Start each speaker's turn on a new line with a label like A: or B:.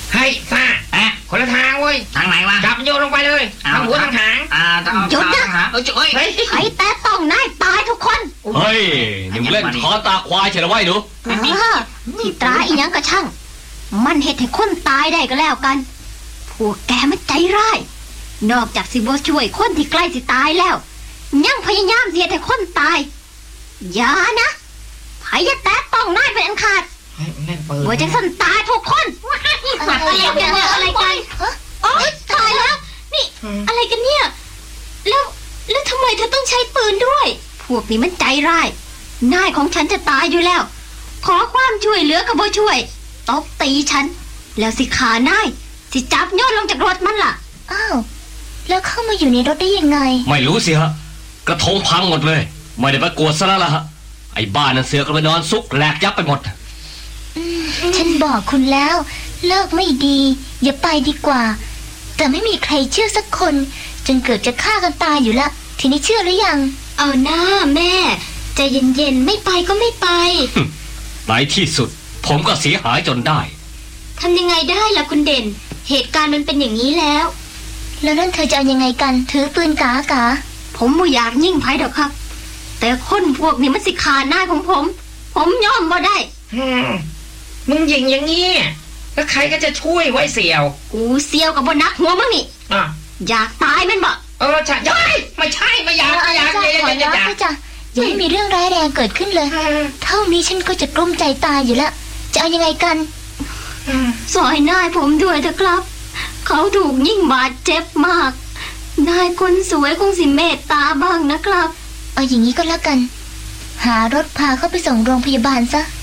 A: ให้ซ่าคนละทางเว้ย
B: ทางไหนวะ
A: จับโยนลงไปเลยทางหัวทางหาง
C: หยุดนะใครแต่ต้องนายตายทุกคน
D: เฮ้ยนี่มึงเล่นขอตาควายใช่หรือไงหนู
C: ที่ตราอีหยังกระช่างมันเหตุให้คนตายได้ก็แล้วกันพวกแกมันใจร้ายนอกจากสิบ่ช่วยคนที่ใกล้สิตายแล้วยังพยายามเสียให้คนตายอย่านะใครจะแต่ต้องนายเป็นอันขาดว่าจะสั่นตายทุกคนอะไรกันตายแล้วนี่อะไรกันเนี่ยแล้วทำไมเธอต้องใช้ปืนด้วยพวกนี้มันใจร้ายนายของฉันจะตายอยู่แล้วขอความช่วยเหลือก็บ่ช่วยตบตีฉันแล้วสิขานายสิจับโยนลงจากรถมันล่ะ
E: อ้าวแล้วเข้ามาอยู่ในรถได้ยังไง
D: ไม่รู้สิฮะกระทงพังหมดเลยไม่ได้ประกวดซะแล้วล่ะฮะไอ้บ้านนั้นเสือก็ไปนอนซุกแหลกยับไปหมด
E: ฉันบอกคุณแล้วเลิกไม่ดีอย่าไปดีกว่าแต่ไม่มีใครเชื่อสักคนจนเกิดจะฆ่ากันตายอยู่ละทีนี้เชื่อหรือยัง
C: เอาหน้าแม่ใจเย็นๆไม่ไปก็ไม่ไป
D: ในที่สุดผมก็เสียหายจนได้
C: ทำยังไงได้ล่ะคุณเด่นเหตุการณ์มันเป็นอย่างนี้แล้ว
E: นั่นเธอจะเอายังไงกันถือปืนกา
C: ผมไม่อยากยิ่งไพ่ดอกครับแต่คนพวกนี้มันสิขาหน้าของผมยอมบ่ได้
A: มึงยิงอย่างงี้แล้วใครก็จะช่วยไว้เสี่ยว
C: กูเสี่ยวกับบนนักหัวมึงนี่อยากตายมันบ่
A: ใช่ไม่ใช่ไม่อยาก
E: อย่าอย่าให้มีเรื่องร้ายแรงเกิดขึ้นเลยเท่านี้ฉันก็จะกลุ้มใจตายอยู่แล้วจะเอายังไงกัน
C: สอยนายผมด้วยเถอะครับเขาถูกยิ่งบาดเจ็บมากนายคนสวยคงสิเมตตาบ้างนะครับ
E: เอาอย่างนี้ก็แล้วกันหารถพาเขาไปส่งโรงพยาบาลซะ